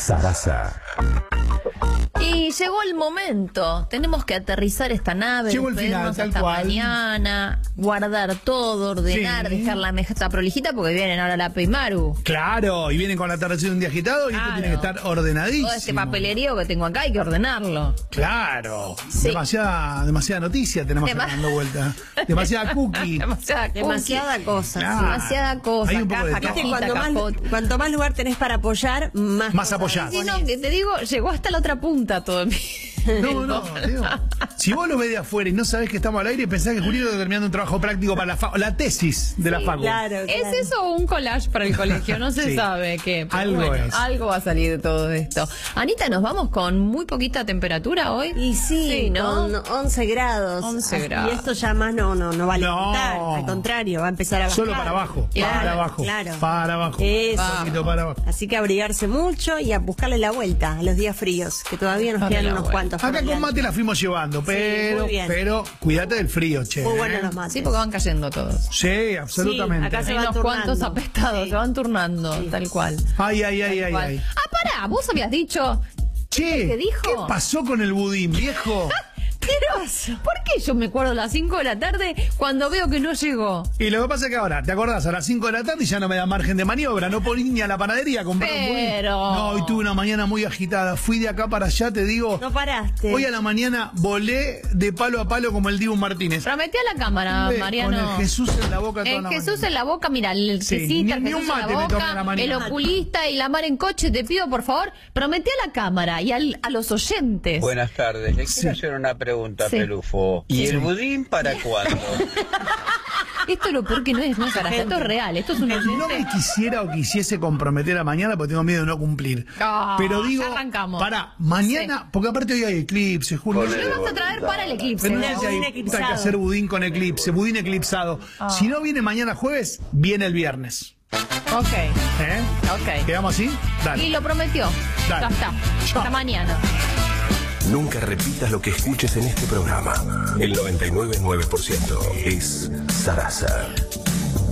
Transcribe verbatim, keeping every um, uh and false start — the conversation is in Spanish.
Sarasa. Y llegó el momento. Tenemos que aterrizar esta nave, llegó el final, tal hasta cual. mañana, guardar todo, ordenar, Sí. dejar la mesa prolijita porque vienen ahora la Peimaru. Claro, y vienen con la atardecer un día agitado y Claro. esto tiene que estar ordenadísimo. Todo este papelerío que tengo acá hay que ordenarlo. Claro. Sí. Demasiada, demasiada noticia tenemos Dema- dando vuelta. Demasiada cookie. Demasiada, Demasiada cosa. Claro. demasiada cosa. Hay un poco de Caja, todo. Viste, cajita, cuanto, más, capote. cuanto más lugar tenés para apoyar, más, Más cosas apoyás. Sí, pones. no, que te digo, llegó hasta la otra punta todo en mí. No, no, digo, si vos lo ves de afuera y no sabés que estamos al aire, pensás que Julio está terminando un trabajo práctico para la, fa- la tesis de la facu. Claro, ¿Es claro. eso o un collage para el colegio? No se Sí. sabe qué. pero Algo bueno, es. Algo va a salir de todo esto. Anita, ¿nos vamos con muy poquita temperatura hoy? Y sí, Sí, ¿no? con once grados. once Y grados. esto ya más no, no, no va a No. levantar. Al contrario, va a empezar a bajar. Solo para abajo, Claro, para abajo, claro. para abajo. Eso. Un poquito para abajo. Así que abrigarse mucho y a buscarle la vuelta a los días fríos, que todavía nos Darle quedan la unos vuelta. cuantos. por Acá con delante. mate la fuimos llevando, pero, muy bien. pero cuídate del frío, che. Muy ¿eh? buenos los mates. Sí, porque van cayendo todos. Sí, absolutamente. acá se Hay van unos turnando. cuantos apestados, Sí. se van turnando, tal cual. Ay, ay, ay, Tal ay, cual. ay. Ah, pará, vos habías dicho. Che, ¿Qué dijo? ¿qué pasó con el budín, viejo? Pero, ¿por qué yo me acuerdo a las cinco de la tarde cuando veo que no llegó? Y lo que pasa es que ahora, ¿te acordás? A las cinco de la tarde y ya no me da margen de maniobra. No puedo ir ni a la panadería a comprar un budín. Pero- No, hoy tuve una mañana muy agitada. Fui de acá para allá, te digo. No paraste. Hoy a la mañana volé de palo a palo como el Dibu Martínez. Prometí a la cámara, Eh, Mariano. Con el Jesús en la boca toda El la Jesús mañana. en la boca, mira, el Sí, quesita, el ni- ni Jesús un en la mate me tomé a la boca, mañana. el oculista y la mar en coche, te pido por favor, prometí a la cámara y al- a los oyentes. Buenas tardes, le quiero Sí. hacer una pregunta, Sí. Pelufo. ¿Y el budín para cuándo? Esto es lo peor que no es, no es para esto es real, esto es un No oyente. me quisiera o quisiese comprometer a mañana porque tengo miedo de no cumplir. Ah, Pero digo, ya arrancamos. para mañana, porque aparte hoy hay eclipse, Julio. Ponele ¿Qué vas a traer para el eclipse? Pero no Un sé si hay, budín hay que eclipsado. hacer budín con eclipse, budín eclipsado. Ah. Si no viene mañana jueves, viene el viernes. Ok, ¿Eh? ok. ¿Quedamos así? Dale. Y lo prometió. Dale. Ya está. Chao. Hasta mañana. Nunca repitas lo que escuches en este programa. El noventa y nueve punto nueve por ciento es Sarasa.